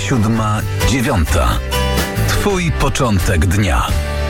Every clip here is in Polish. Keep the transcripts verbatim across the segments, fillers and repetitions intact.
siódma, dziewiąta. Twój początek dnia.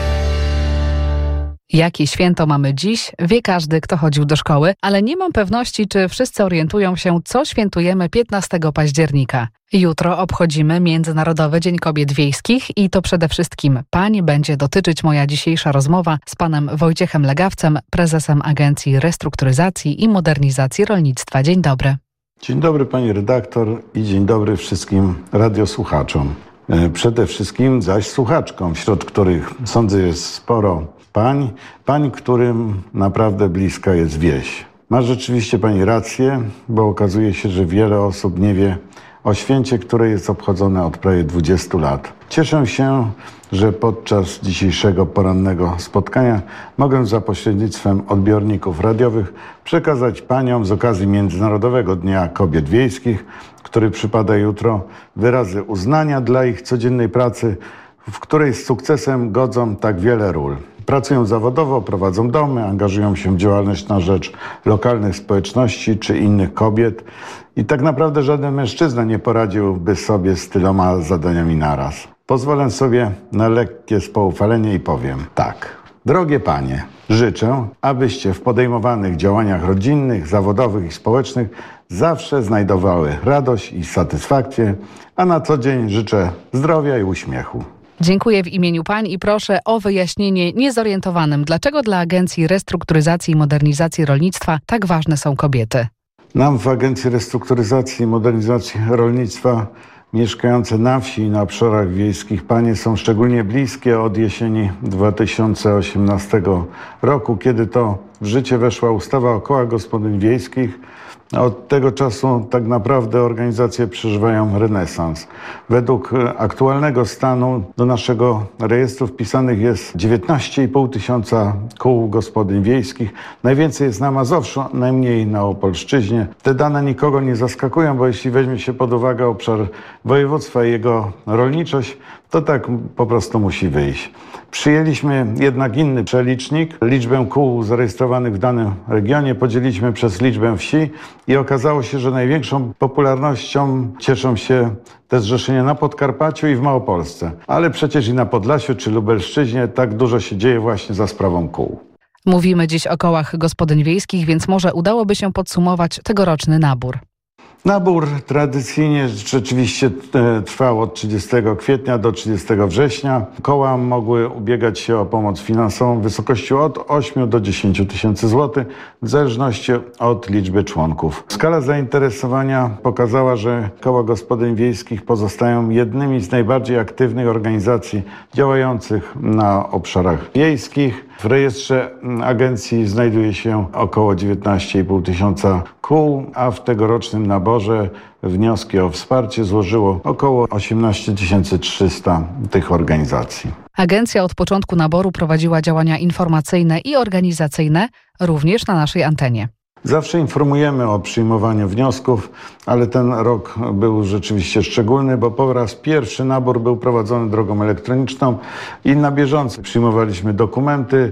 Jakie święto mamy dziś, wie każdy, kto chodził do szkoły, ale nie mam pewności, czy wszyscy orientują się, co świętujemy piętnastego października. Jutro obchodzimy Międzynarodowy Dzień Kobiet Wiejskich i to przede wszystkim pań będzie dotyczyć moja dzisiejsza rozmowa z panem Wojciechem Legawcem, prezesem Agencji Restrukturyzacji i Modernizacji Rolnictwa. Dzień dobry. Dzień dobry pani redaktor i dzień dobry wszystkim radiosłuchaczom. Przede wszystkim zaś słuchaczkom, wśród których sądzę jest sporo pań, pań, którym naprawdę bliska jest wieś. Ma rzeczywiście pani rację, bo okazuje się, że wiele osób nie wie o święcie, które jest obchodzone od prawie dwudziestu lat. Cieszę się, że podczas dzisiejszego porannego spotkania mogę za pośrednictwem odbiorników radiowych przekazać paniom z okazji Międzynarodowego Dnia Kobiet Wiejskich, który przypada jutro, wyrazy uznania dla ich codziennej pracy, w której z sukcesem godzą tak wiele ról. Pracują zawodowo, prowadzą domy, angażują się w działalność na rzecz lokalnych społeczności czy innych kobiet i tak naprawdę żaden mężczyzna nie poradziłby sobie z tyloma zadaniami naraz. Pozwolę sobie na lekkie spoufalenie i powiem tak. Drogie panie, życzę, abyście w podejmowanych działaniach rodzinnych, zawodowych i społecznych zawsze znajdowały radość i satysfakcję, a na co dzień życzę zdrowia i uśmiechu. Dziękuję w imieniu pań i proszę o wyjaśnienie niezorientowanym, dlaczego dla Agencji Restrukturyzacji i Modernizacji Rolnictwa tak ważne są kobiety. Nam w Agencji Restrukturyzacji i Modernizacji Rolnictwa mieszkające na wsi i na obszarach wiejskich panie są szczególnie bliskie od jesieni dwa tysiące osiemnastego roku, kiedy to w życie weszła ustawa o kołach gospodyń wiejskich. Od tego czasu tak naprawdę organizacje przeżywają renesans. Według aktualnego stanu do naszego rejestru wpisanych jest dziewiętnaście i pół tysiąca kół gospodyń wiejskich. Najwięcej jest na Mazowszu, najmniej na Opolszczyźnie. Te dane nikogo nie zaskakują, bo jeśli weźmie się pod uwagę obszar województwa i jego rolniczość, to tak po prostu musi wyjść. Przyjęliśmy jednak inny przelicznik. Liczbę kół zarejestrowanych w danym regionie podzieliliśmy przez liczbę wsi i okazało się, że największą popularnością cieszą się te zrzeszenia na Podkarpaciu i w Małopolsce. Ale przecież i na Podlasiu czy Lubelszczyźnie tak dużo się dzieje właśnie za sprawą kół. Mówimy dziś o kołach gospodyń wiejskich, więc może udałoby się podsumować tegoroczny nabór. Nabór tradycyjnie rzeczywiście trwał od trzydziestego kwietnia do trzydziestego września. Koła mogły ubiegać się o pomoc finansową w wysokości od ośmiu do dziesięciu tysięcy złotych w zależności od liczby członków. Skala zainteresowania pokazała, że koła gospodyń wiejskich pozostają jednymi z najbardziej aktywnych organizacji działających na obszarach wiejskich. W rejestrze agencji znajduje się około dziewiętnaście i pół tysiąca kół, a w tegorocznym naborze wnioski o wsparcie złożyło około osiemnaście tysięcy trzysta tych organizacji. Agencja od początku naboru prowadziła działania informacyjne i organizacyjne, również na naszej antenie. Zawsze informujemy o przyjmowaniu wniosków, ale ten rok był rzeczywiście szczególny, bo po raz pierwszy nabór był prowadzony drogą elektroniczną i na bieżąco przyjmowaliśmy dokumenty,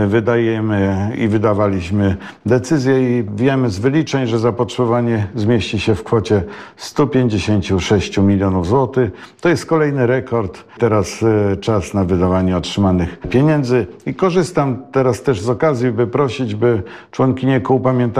wydajemy i wydawaliśmy decyzje i wiemy z wyliczeń, że zapotrzebowanie zmieści się w kwocie stu pięćdziesięciu sześciu milionów złotych. To jest kolejny rekord. Teraz czas na wydawanie otrzymanych pieniędzy i korzystam teraz też z okazji, by prosić, by członkinie kół pamiętały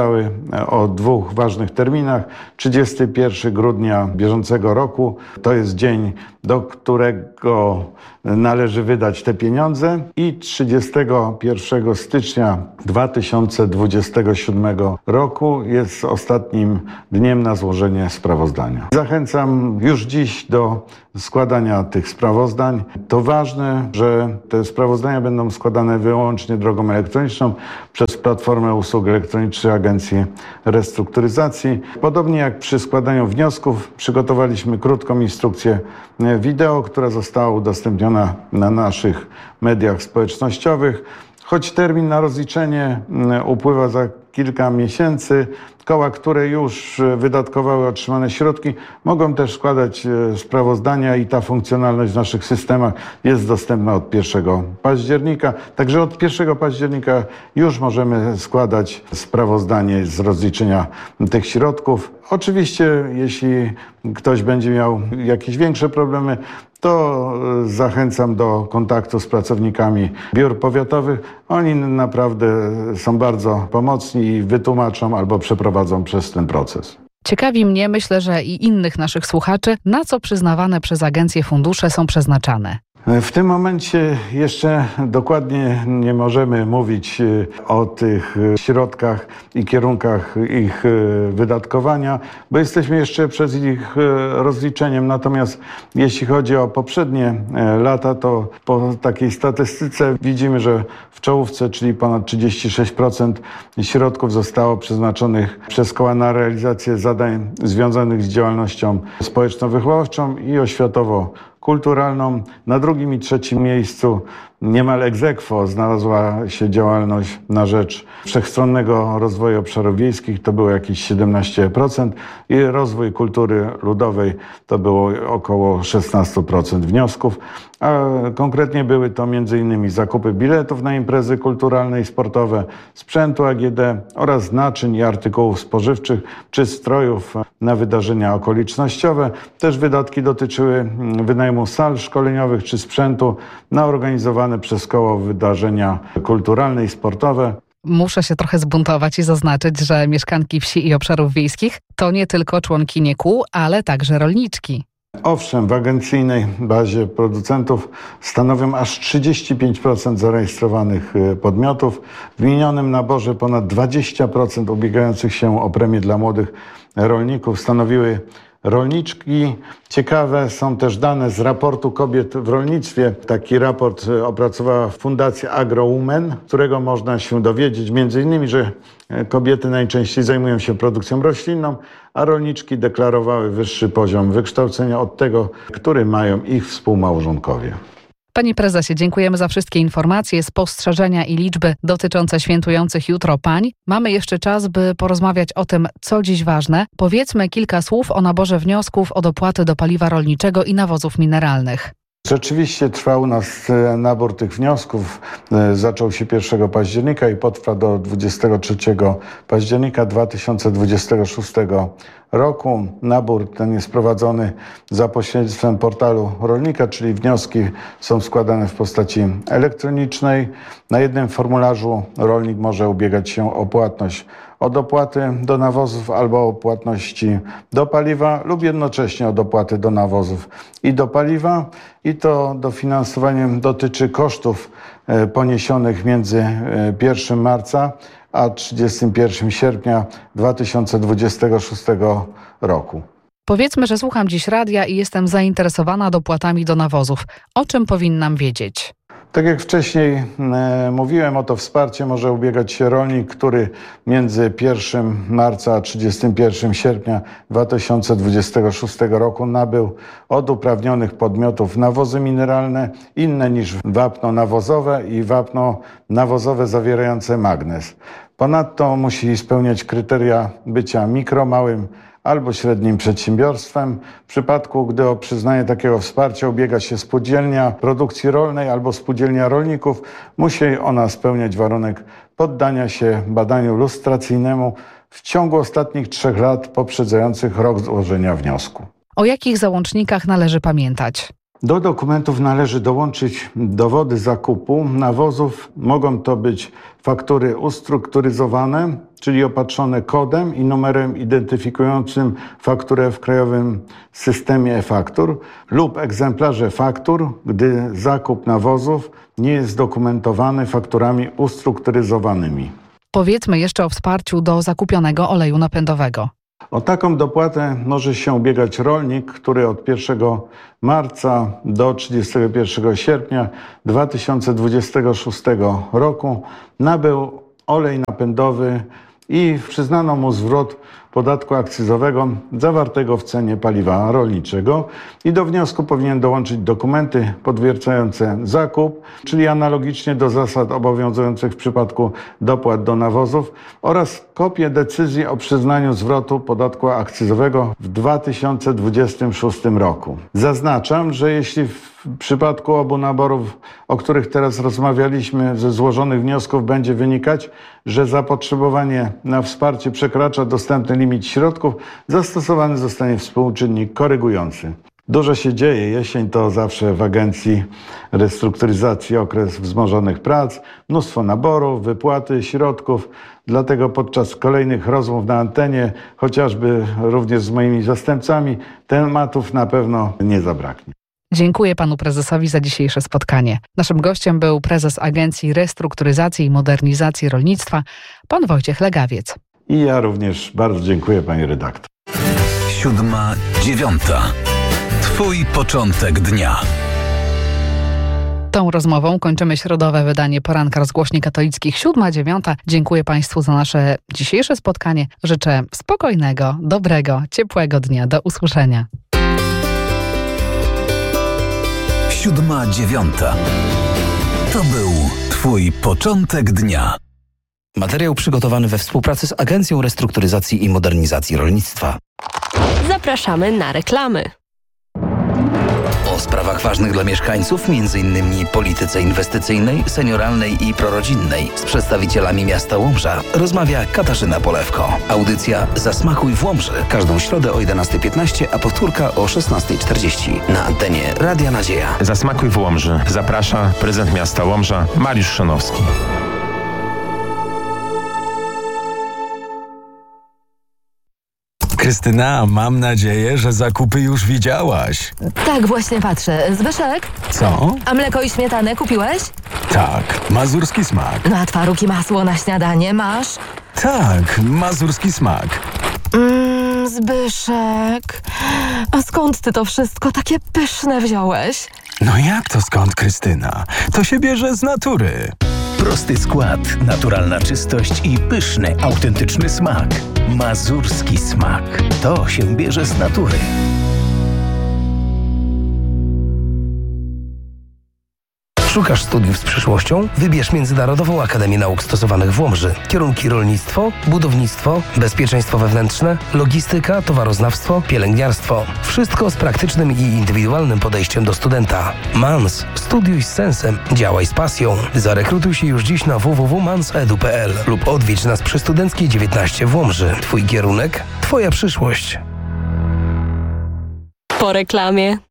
o dwóch ważnych terminach. trzydziestego pierwszego grudnia bieżącego roku to jest dzień, do którego należy wydać te pieniądze i trzydziestego pierwszego stycznia dwa tysiące dwudziestego siódmego roku jest ostatnim dniem na złożenie sprawozdania. Zachęcam już dziś do składania tych sprawozdań. To ważne, że te sprawozdania będą składane wyłącznie drogą elektroniczną przez Platformę Usług Elektronicznych Agencji Restrukturyzacji. Podobnie jak przy składaniu wniosków, przygotowaliśmy krótką instrukcję wideo, która została udostępniona na naszych mediach społecznościowych. Choć termin na rozliczenie upływa za kilka miesięcy. Koła, które już wydatkowały otrzymane środki, mogą też składać sprawozdania i ta funkcjonalność w naszych systemach jest dostępna od pierwszego października. Także od pierwszego października już możemy składać sprawozdanie z rozliczenia tych środków. Oczywiście, jeśli ktoś będzie miał jakieś większe problemy, to zachęcam do kontaktu z pracownikami biur powiatowych. Oni naprawdę są bardzo pomocni i wytłumaczą albo przeprowadzą przez ten proces. Ciekawi mnie, myślę, że i innych naszych słuchaczy, na co przyznawane przez agencje fundusze są przeznaczane. W tym momencie jeszcze dokładnie nie możemy mówić o tych środkach i kierunkach ich wydatkowania, bo jesteśmy jeszcze przed ich rozliczeniem. Natomiast jeśli chodzi o poprzednie lata, to po takiej statystyce widzimy, że w czołówce, czyli ponad trzydzieści sześć procent środków zostało przeznaczonych przez koła na realizację zadań związanych z działalnością społeczno-wychowawczą i oświatowo kulturalną. Na drugim i trzecim miejscu niemal ex aequo znalazła się działalność na rzecz wszechstronnego rozwoju obszarów wiejskich, to było jakieś siedemnaście procent i rozwój kultury ludowej to było około szesnaście procent wniosków, a konkretnie były to między innymi zakupy biletów na imprezy kulturalne i sportowe, sprzętu A G D oraz naczyń i artykułów spożywczych czy strojów na wydarzenia okolicznościowe. Też wydatki dotyczyły wynajmu sal szkoleniowych czy sprzętu na organizowane przez koło wydarzenia kulturalne i sportowe. Muszę się trochę zbuntować i zaznaczyć, że mieszkanki wsi i obszarów wiejskich to nie tylko członkinie kół, ale także rolniczki. Owszem, w agencyjnej bazie producentów stanowią aż trzydzieści pięć procent zarejestrowanych podmiotów. W minionym naborze ponad dwadzieścia procent ubiegających się o premię dla młodych rolników stanowiły rolniczki. Ciekawe są też dane z raportu kobiet w rolnictwie. Taki raport opracowała Fundacja AgroWomen, którego można się dowiedzieć między innymi, że kobiety najczęściej zajmują się produkcją roślinną, a rolniczki deklarowały wyższy poziom wykształcenia od tego, który mają ich współmałżonkowie. Panie prezesie, dziękujemy za wszystkie informacje, spostrzeżenia i liczby dotyczące świętujących jutro pań. Mamy jeszcze czas, by porozmawiać o tym, co dziś ważne. Powiedzmy kilka słów o naborze wniosków o dopłaty do paliwa rolniczego i nawozów mineralnych. Rzeczywiście trwał u nas nabór tych wniosków. Zaczął się pierwszego października i potrwa do dwudziestego trzeciego października dwa tysiące dwudziestego szóstego roku. Nabór ten jest prowadzony za pośrednictwem portalu rolnika, czyli wnioski są składane w postaci elektronicznej. Na jednym formularzu rolnik może ubiegać się o płatność o dopłaty do nawozów albo o płatności do paliwa lub jednocześnie o dopłaty do nawozów i do paliwa. I to dofinansowanie dotyczy kosztów poniesionych między pierwszego marca a trzydziestego pierwszego sierpnia dwa tysiące dwudziestego szóstego roku. Powiedzmy, że słucham dziś radia i jestem zainteresowana dopłatami do nawozów. O czym powinnam wiedzieć? Tak jak wcześniej e, mówiłem, o to wsparcie może ubiegać się rolnik, który między pierwszego marca a trzydziestego pierwszego sierpnia dwa tysiące dwudziestego szóstego roku nabył od uprawnionych podmiotów nawozy mineralne inne niż wapno nawozowe i wapno nawozowe zawierające magnez. Ponadto musi spełniać kryteria bycia mikro, małym albo średnim przedsiębiorstwem. W przypadku, gdy o przyznanie takiego wsparcia ubiega się spółdzielnia produkcji rolnej albo spółdzielnia rolników, musi ona spełniać warunek poddania się badaniu lustracyjnemu w ciągu ostatnich trzech lat poprzedzających rok złożenia wniosku. O jakich załącznikach należy pamiętać? Do dokumentów należy dołączyć dowody zakupu nawozów. Mogą to być faktury ustrukturyzowane, czyli opatrzone kodem i numerem identyfikującym fakturę w krajowym systemie e-faktur lub egzemplarze faktur, gdy zakup nawozów nie jest dokumentowany fakturami ustrukturyzowanymi. Powiedzmy jeszcze o wsparciu do zakupionego oleju napędowego. O taką dopłatę może się ubiegać rolnik, który od pierwszego marca do trzydziestego pierwszego sierpnia dwa tysiące dwudziestego szóstego roku nabył olej napędowy i przyznano mu zwrot podatku akcyzowego zawartego w cenie paliwa rolniczego i do wniosku powinien dołączyć dokumenty potwierdzające zakup, czyli analogicznie do zasad obowiązujących w przypadku dopłat do nawozów, oraz kopię decyzji o przyznaniu zwrotu podatku akcyzowego w dwa tysiące dwudziestym szóstym roku. Zaznaczam, że jeśli w przypadku obu naborów, o których teraz rozmawialiśmy, ze złożonych wniosków będzie wynikać, że zapotrzebowanie na wsparcie przekracza dostępny limit środków, zastosowany zostanie współczynnik korygujący. Dużo się dzieje. Jesień to zawsze w Agencji Restrukturyzacji okres wzmożonych prac, mnóstwo naborów, wypłaty środków. Dlatego podczas kolejnych rozmów na antenie, chociażby również z moimi zastępcami, tematów na pewno nie zabraknie. Dziękuję panu prezesowi za dzisiejsze spotkanie. Naszym gościem był prezes Agencji Restrukturyzacji i Modernizacji Rolnictwa, pan Wojciech Legawiec. I ja również bardzo dziękuję, pani redaktor. Siódma, dziewiąta. Twój początek dnia. Tą rozmową kończymy środowe wydanie Poranka Rozgłośni Katolickich siódma dziewiąta. Dziękuję państwu za nasze dzisiejsze spotkanie. Życzę spokojnego, dobrego, ciepłego dnia. Do usłyszenia. Siódma, dziewiąta. To był twój początek dnia. Materiał przygotowany we współpracy z Agencją Restrukturyzacji i Modernizacji Rolnictwa. Zapraszamy na reklamy. O sprawach ważnych dla mieszkańców, między innymi polityce inwestycyjnej, senioralnej i prorodzinnej, z przedstawicielami miasta Łomża rozmawia Katarzyna Polewko. Audycja Zasmakuj w Łomży. Każdą środę o jedenastej piętnaście, a powtórka o szesnastej czterdzieści. Na antenie Radia Nadzieja. Zasmakuj w Łomży. Zaprasza prezydent miasta Łomża Mariusz Szonowski. Krystyna, mam nadzieję, że zakupy już widziałaś. Tak, właśnie patrzę. Zbyszek? Co? A mleko i śmietanę kupiłeś? Tak, mazurski smak. No a twaróg i masło na śniadanie masz? Tak, mazurski smak. Mmm, Zbyszek. A skąd ty to wszystko takie pyszne wziąłeś? No jak to skąd, Krystyna? To się bierze z natury. Prosty skład, naturalna czystość i pyszny, autentyczny smak. Mazurski smak. To się bierze z natury. Szukasz studiów z przyszłością? Wybierz Międzynarodową Akademię Nauk Stosowanych w Łomży. Kierunki rolnictwo, budownictwo, bezpieczeństwo wewnętrzne, logistyka, towaroznawstwo, pielęgniarstwo. Wszystko z praktycznym i indywidualnym podejściem do studenta. MANS. Studiuj z sensem. Działaj z pasją. Zarekrutuj się już dziś na w w w kropka mans kropka e d u kropka p l lub odwiedź nas przy Studenckiej dziewiętnaście w Łomży. Twój kierunek, twoja przyszłość. Po reklamie.